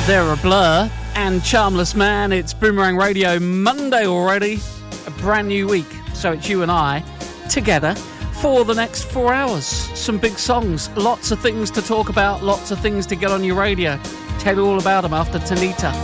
They're a Blur and Charmless Man. It's Boomerang Radio Monday already, a brand new week. So it's you and I together for the next 4 hours. Some big songs, lots of things to talk about, lots of things to get on your radio. Tell you all about them after Tanita.